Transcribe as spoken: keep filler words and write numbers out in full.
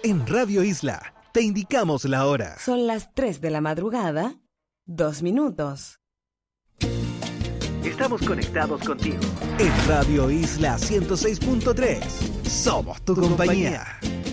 En Radio Isla te indicamos la hora. Son las tres de la madrugada, dos minutos. Estamos conectados contigo. En Radio Isla ciento seis punto tres. Somos tu compañía.